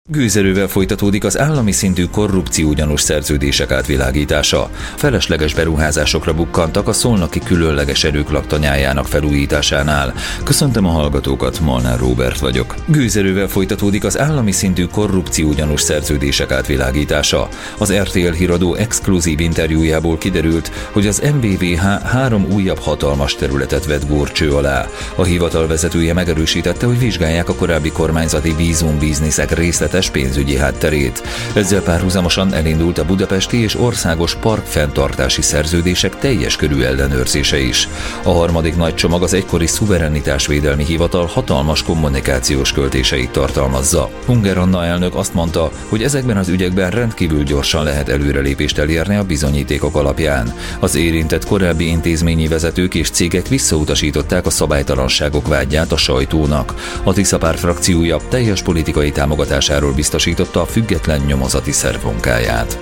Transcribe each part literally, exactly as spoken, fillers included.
Gőzerővel folytatódik az állami szintű korrupciógyanús szerződések átvilágítása. Felesleges beruházásokra bukkantak a szolnoki különleges erők laktanyájának felújításánál. Köszöntöm a hallgatókat, Molnár Róbert vagyok. Gőzerővel folytatódik az állami szintű korrupciógyanús szerződések átvilágítása. Az er té el híradó exkluzív interjújából kiderült, hogy az em vé vé há három újabb hatalmas területet vett górcső alá. A hivatal vezetője megerősítette, hogy vizsgálják a korábbi kormányzati vízumbizniszek részleteit, pénzügyi hátterét. Ezzel párhuzamosan elindult a budapesti és országos parkfenntartási szerződések teljes körű ellenőrzése is. A harmadik nagy csomag az egykori szuverenitásvédelmi hivatal hatalmas kommunikációs költéseit tartalmazza. Ungár Anna elnök azt mondta, hogy ezekben az ügyekben rendkívül gyorsan lehet előrelépést elérni a bizonyítékok alapján. Az érintett korábbi intézményi vezetők és cégek visszautasították a szabálytalanságok vádját a sajtónak. A Tisza Párt frakciója teljes politikai támogatásáról biztosította a független nyomozati szerv munkáját.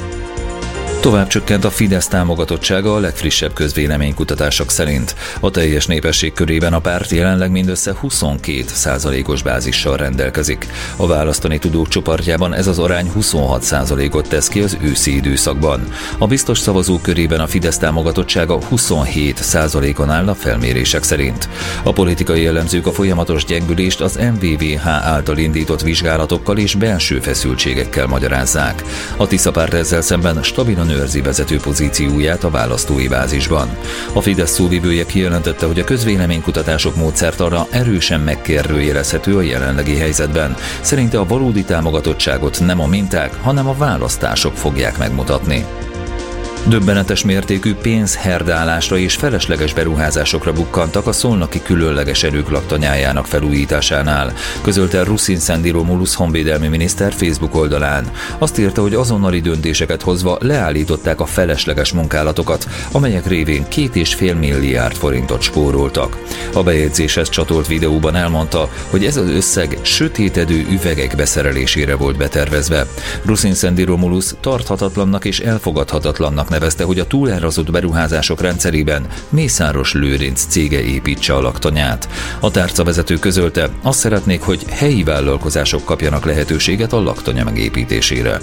Tovább csökkent a Fidesz támogatottsága a legfrissebb közvéleménykutatások szerint. A teljes népesség körében a párt jelenleg mindössze huszonkét százalékos bázissal rendelkezik. A választani tudók csoportjában ez az arány huszonhat százalékot tesz ki az őszi időszakban. A biztos szavazók körében a Fidesz támogatottsága huszonhét százalékon áll a felmérések szerint. A politikai elemzők a folyamatos gyengülést az em vé vé há által indított vizsgálatokkal és belső feszültségekkel magyarázzák. A Tisza Párt ezzel szemben stabilan őrzi vezető pozícióját a választói bázisban. A Fidesz szóvivője kijelentette, hogy a közvéleménykutatások módszertana erősen megkérdőjelezhető a jelenlegi helyzetben. Szerinte a valódi támogatottságot nem a minták, hanem a választások fogják megmutatni. Döbbenetes mértékű pénzherdálásra és felesleges beruházásokra bukkantak a szolnoki különleges erők laktanyájának felújításánál, közölte Rusin Szendi Romulus honvédelmi miniszter Facebook oldalán. Azt írta, hogy azonnali döntéseket hozva leállították a felesleges munkálatokat, amelyek révén két és fél milliárd forintot spóroltak. A bejegyzéshez csatolt videóban elmondta, hogy ez az összeg sötétedő üvegek beszerelésére volt betervezve. Rusin Szendi Romulus tarthatatlannak és elfogadhatatlannak nevezte, hogy a túlárazott beruházások rendszerében Mészáros Lőrinc cége építse a laktanyát. A tárcavezető közölte, azt szeretnék, hogy helyi vállalkozások kapjanak lehetőséget a laktanya megépítésére.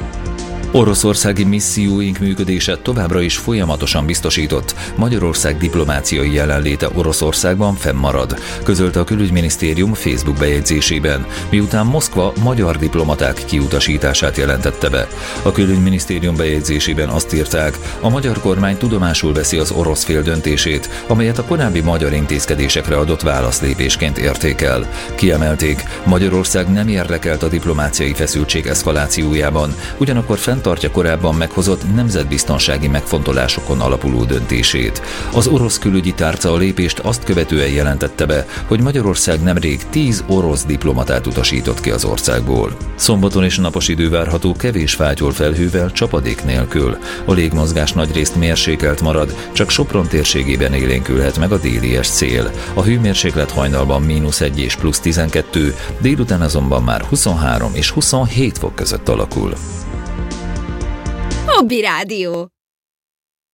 Oroszországi misszióink működése továbbra is folyamatosan biztosított. Magyarország diplomáciai jelenléte Oroszországban fennmarad, közölte a külügyminisztérium Facebook bejegyzésében, miután Moszkva magyar diplomaták kiutasítását jelentette be. A külügyminisztérium bejegyzésében azt írták, a magyar kormány tudomásul veszi az orosz fél döntését, amelyet a korábbi magyar intézkedésekre adott válaszlépésként értékel. Kiemelték, Magyarország nem érdekelt a diplomáciai feszültség eszkalációjában, ugyanakkor fent tartja korábban meghozott nemzetbiztonsági megfontolásokon alapuló döntését. Az orosz külügyi tárca a lépést azt követően jelentette be, hogy Magyarország nemrég tíz orosz diplomatát utasított ki az országból. Szombaton és napos idő várható, kevés fátyol felhővel, csapadék nélkül. A légmozgás nagyrészt mérsékelt marad, csak Sopron térségében élénkülhet meg a délies szél. A hőmérséklet hajnalban mínusz egy és plusz tizenkettő, délután azonban már huszonhárom és huszonhét fok között alakul. Hobby Rádió.